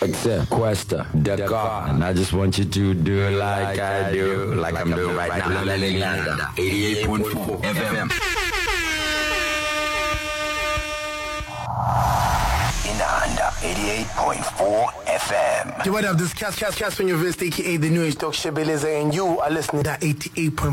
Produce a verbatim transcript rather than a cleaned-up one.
Except Questa, Dakar. And I just want you to do like I do, like I'm doing right now. eighty-eight point four F M. eighty-eight point four F M. You might have this Cas Cas Cas from your wrist, aka the New Age Talk Shit Beleza, and you are listening to that eighty-eight point four